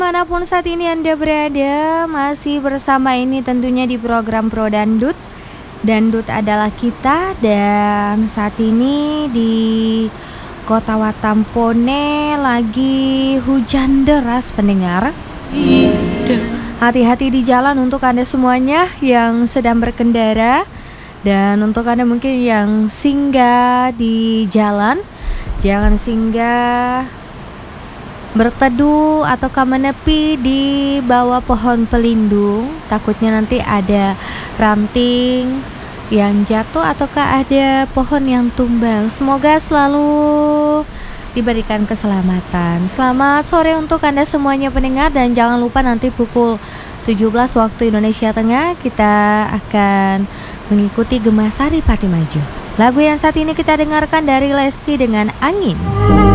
Manapun saat ini Anda berada, masih bersama ini tentunya di program Pro Dandut. Dandut adalah kita, dan saat ini di Kota Watampone lagi hujan deras pendengar. Hati-hati di jalan untuk Anda semuanya yang sedang berkendara, dan untuk Anda mungkin yang singgah di jalan, jangan singgah berteduh ataukah menepi di bawah pohon pelindung. Takutnya nanti ada ranting yang jatuh ataukah ada pohon yang tumbang. Semoga selalu diberikan keselamatan. Selamat sore untuk Anda semuanya pendengar, dan jangan lupa nanti pukul 17 waktu Indonesia Tengah kita akan mengikuti Gemasari Pati Maju. Lagu yang saat ini kita dengarkan dari Lesti dengan Angin.